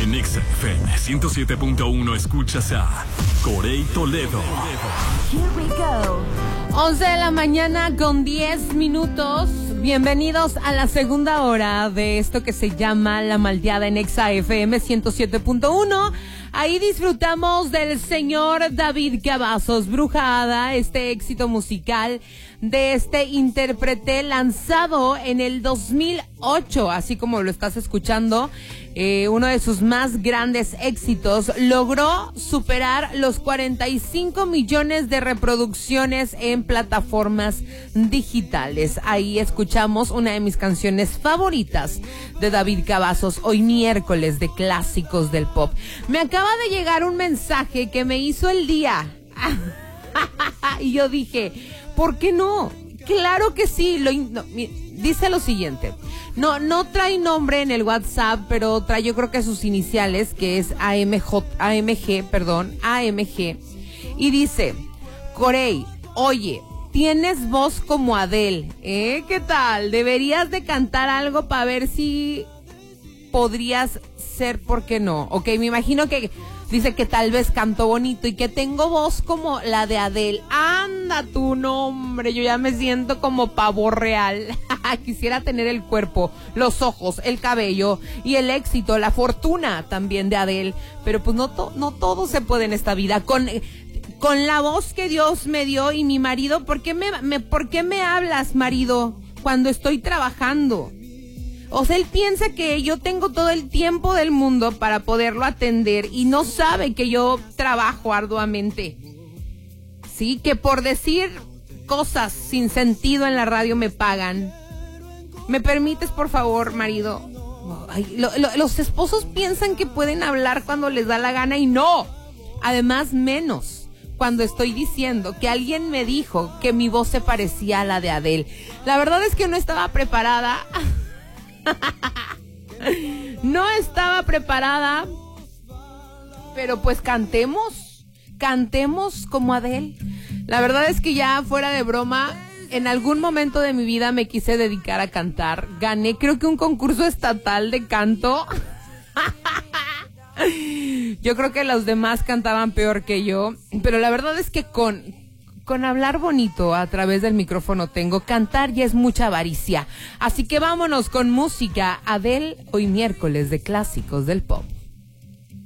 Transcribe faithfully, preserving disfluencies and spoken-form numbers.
En Exa F M ciento siete punto uno escuchas a Corey Toledo. Here we go. once de la mañana con diez minutos. Bienvenidos a la segunda hora de esto que se llama La Malteada en Exa F M ciento siete punto uno. Ahí disfrutamos del señor David Cavazos, Brujada, este éxito musical de este intérprete lanzado en el dos mil ocho, así como lo estás escuchando. Eh, uno de sus más grandes éxitos logró superar los cuarenta y cinco millones de reproducciones en plataformas digitales. Ahí escuchamos una de mis canciones favoritas de David Cavazos, hoy miércoles de clásicos del pop. Me acaba de llegar un mensaje que me hizo el día y yo dije, ¿por qué no? Claro que sí. Lo in- no, mi- dice lo siguiente. No, no trae nombre en el WhatsApp, pero trae, yo creo que sus iniciales, que es A M J, A M G, perdón, A M G. Y dice, Corey, oye, tienes voz como Adele, ¿eh? ¿Qué tal? Deberías de cantar algo para ver si podrías ser, ¿por qué no? Ok, me imagino que dice que tal vez canto bonito y que tengo voz como la de Adele. Anda tu nombre, yo ya me siento como pavo real. Quisiera tener el cuerpo, los ojos, el cabello y el éxito, la fortuna también de Adele. Pero pues no, to- no todo se puede en esta vida. Con, con la voz que Dios me dio y mi marido, ¿por qué me, me, ¿por qué me hablas, marido, cuando estoy trabajando? O sea, él piensa que yo tengo todo el tiempo del mundo para poderlo atender y no sabe que yo trabajo arduamente. Sí, que por decir cosas sin sentido en la radio me pagan. ¿Me permites, por favor, marido? Ay, lo, lo, los esposos piensan que pueden hablar cuando les da la gana y no. Además, menos cuando estoy diciendo que alguien me dijo que mi voz se parecía a la de Adele. La verdad es que no estaba preparada. No estaba preparada, pero pues cantemos, cantemos como Adele. La verdad es que ya fuera de broma, en algún momento de mi vida me quise dedicar a cantar. Gané creo que un concurso estatal de canto. Yo creo que los demás cantaban peor que yo, pero la verdad es que con... Con hablar bonito a través del micrófono tengo, cantar ya es mucha avaricia. Así que vámonos con música. Adele, hoy miércoles de clásicos del pop.